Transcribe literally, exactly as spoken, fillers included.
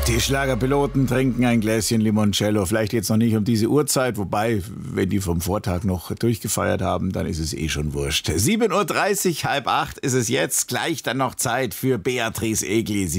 Die Schlagerpiloten trinken ein Gläschen Limoncello. Vielleicht jetzt noch nicht um diese Uhrzeit, wobei, wenn die vom Vortag noch durchgefeiert haben, dann ist es eh schon wurscht. sieben Uhr dreißig, halb acht ist es jetzt. Gleich dann noch Zeit für Beatrice Egli.